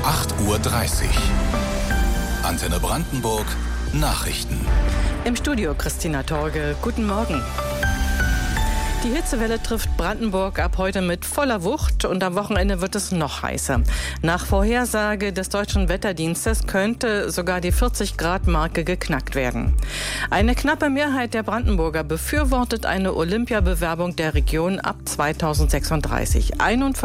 8:30 Uhr. Antenne Brandenburg Nachrichten. Im Studio Christina Torge. Guten Morgen. Die Hitzewelle trifft Brandenburg ab heute mit voller Wucht und am Wochenende wird es noch heißer. Nach Vorhersage des Deutschen Wetterdienstes könnte sogar die 40-Grad-Marke geknackt werden. Eine knappe Mehrheit der Brandenburger befürwortet eine Olympiabewerbung der Region ab 2036.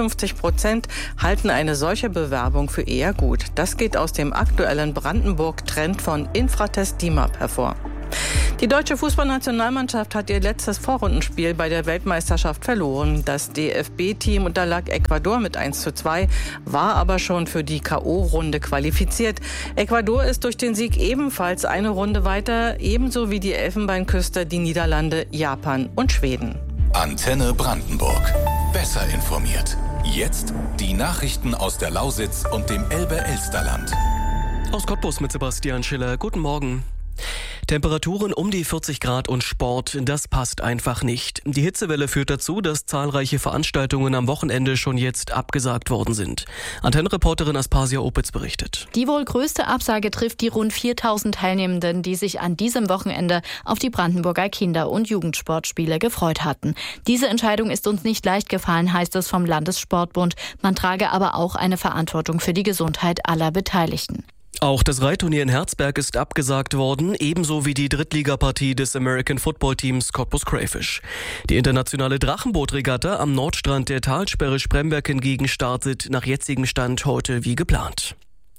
51% halten eine solche Bewerbung für eher gut. Das geht aus dem aktuellen Brandenburg-Trend von Infratest DIMAP hervor. Die deutsche Fußballnationalmannschaft hat ihr letztes Vorrundenspiel bei der Weltmeisterschaft verloren. Das DFB-Team unterlag Ecuador mit 1:2, war aber schon für die K.O.-Runde qualifiziert. Ecuador ist durch den Sieg ebenfalls eine Runde weiter, ebenso wie die Elfenbeinküste, die Niederlande, Japan und Schweden. Antenne Brandenburg. Besser informiert. Jetzt die Nachrichten aus der Lausitz und dem Elbe-Elsterland. Aus Cottbus mit Sebastian Schiller. Guten Morgen. Temperaturen um die 40 Grad und Sport, das passt einfach nicht. Die Hitzewelle führt dazu, dass zahlreiche Veranstaltungen am Wochenende schon jetzt abgesagt worden sind. Antennenreporterin Aspasia Opitz berichtet. Die wohl größte Absage trifft die rund 4.000 Teilnehmenden, die sich an diesem Wochenende auf die Brandenburger Kinder- und Jugendsportspiele gefreut hatten. Diese Entscheidung ist uns nicht leicht gefallen, heißt es vom Landessportbund. Man trage aber auch eine Verantwortung für die Gesundheit aller Beteiligten. Auch das Reitturnier in Herzberg ist abgesagt worden, ebenso wie die Drittligapartie des American Football Teams Cottbus Crayfish. Die internationale Drachenbootregatta am Nordstrand der Talsperre Spremberg hingegen startet nach jetzigem Stand heute wie geplant.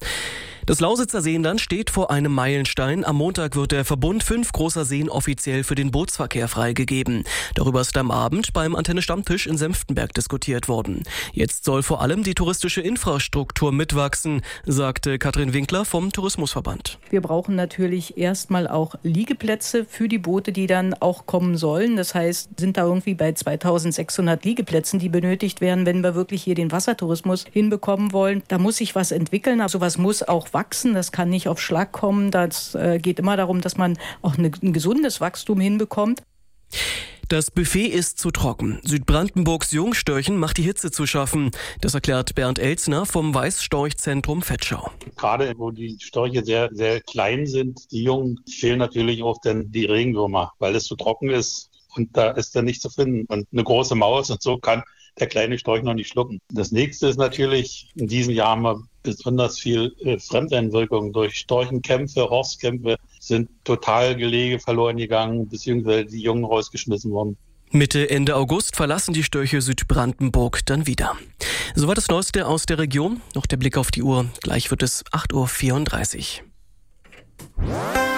Das Lausitzer Seenland steht vor einem Meilenstein. Am Montag wird der Verbund 5 großer Seen offiziell für den Bootsverkehr freigegeben. Darüber ist am Abend beim Antenne-Stammtisch in Senftenberg diskutiert worden. Jetzt soll vor allem die touristische Infrastruktur mitwachsen, sagte Katrin Winkler vom Tourismusverband. Wir brauchen natürlich erstmal auch Liegeplätze für die Boote, die dann auch kommen sollen. Das heißt, sind da irgendwie bei 2600 Liegeplätzen, die benötigt werden, wenn wir wirklich hier den Wassertourismus hinbekommen wollen. Da muss sich was entwickeln. Also was muss auch wachsen, das kann nicht auf Schlag kommen. Das geht immer darum, dass man auch ein gesundes Wachstum hinbekommt. Das Buffet ist zu trocken. Südbrandenburgs Jungstörchen macht die Hitze zu schaffen. Das erklärt Bernd Elzner vom Weißstorchzentrum Vetschau. Gerade wo die Störche sehr, sehr klein sind, die Jungen, fehlen natürlich auch dann die Regenwürmer, weil es zu trocken ist und da ist dann nichts zu finden. Und eine große Maus und so kann der kleine Storch noch nicht schlucken. Das nächste ist natürlich, in diesem Jahr haben wir besonders viel Fremdeinwirkung durch Storchenkämpfe, Horstkämpfe, sind total Gelege verloren gegangen, beziehungsweise die Jungen rausgeschmissen worden. Mitte, Ende August verlassen die Störche Südbrandenburg dann wieder. Soweit das Neueste aus der Region. Noch der Blick auf die Uhr. Gleich wird es 8:34 Uhr.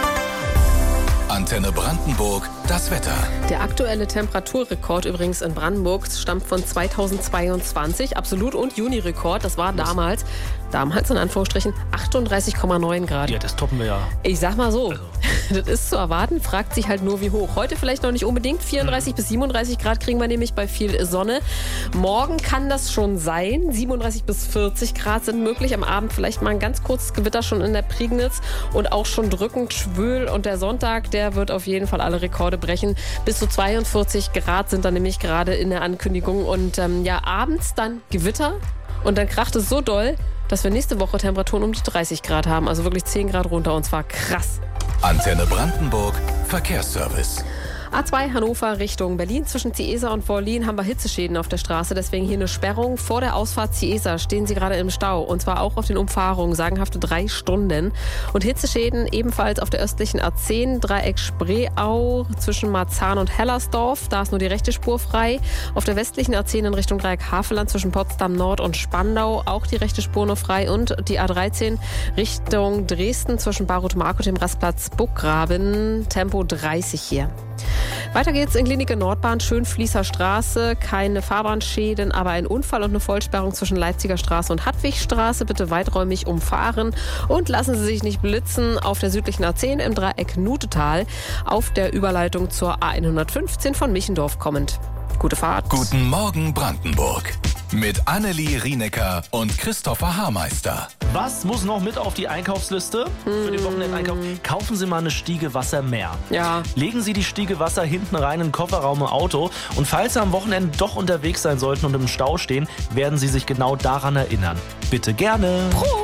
Antenne Brandenburg, das Wetter. Der aktuelle Temperaturrekord übrigens in Brandenburg stammt von 2022. Absolut- und Juni-Rekord, das war damals in Anführungsstrichen 38,9 Grad. Ja, das toppen wir ja. Ich sag mal so, das ist zu erwarten, fragt sich halt nur wie hoch. Heute vielleicht noch nicht unbedingt, 34 bis 37 Grad kriegen wir nämlich bei viel Sonne. Morgen kann das schon sein, 37 bis 40 Grad sind möglich. Am Abend vielleicht mal ein ganz kurzes Gewitter schon in der Prignitz und auch schon drückend schwül. Und der Sonntag, der wird auf jeden Fall alle Rekorde brechen. Bis zu 42 Grad sind da nämlich gerade in der Ankündigung. Und abends dann Gewitter und dann kracht es so doll, dass wir nächste Woche Temperaturen um die 30 Grad haben. Also wirklich 10 Grad runter und zwar krass. Antenne Brandenburg, Verkehrsservice. A2 Hannover Richtung Berlin. Zwischen Ciesa und Wollin haben wir Hitzeschäden auf der Straße. Deswegen hier eine Sperrung. Vor der Ausfahrt Ciesa stehen Sie gerade im Stau. Und zwar auch auf den Umfahrungen. Sagenhafte 3 Stunden. Und Hitzeschäden ebenfalls auf der östlichen A10. Dreieck Spreeau zwischen Marzahn und Hellersdorf. Da ist nur die rechte Spur frei. Auf der westlichen A10 in Richtung Dreieck Havelland zwischen Potsdam Nord und Spandau. Auch die rechte Spur nur frei. Und die A13 Richtung Dresden zwischen Baruth-Mark und dem Rastplatz Burggraben. Tempo 30 hier. Weiter geht's in Klinike Nordbahn, Schönfließer Straße. Keine Fahrbahnschäden, aber ein Unfall und eine Vollsperrung zwischen Leipziger Straße und Hadwigstraße. Bitte weiträumig umfahren und lassen Sie sich nicht blitzen auf der südlichen A10 im Dreieck Nutetal auf der Überleitung zur A115 von Michendorf kommend. Gute Fahrt. Guten Morgen Brandenburg. Mit Annelie Rienecker und Christopher Haarmeister. Was muss noch mit auf die Einkaufsliste für den Wochenendeinkauf? Kaufen Sie mal eine Stiege Wasser mehr. Ja. Legen Sie die Stiege Wasser hinten rein in den Kofferraum im Auto. Und falls Sie am Wochenende doch unterwegs sein sollten und im Stau stehen, werden Sie sich genau daran erinnern. Bitte gerne.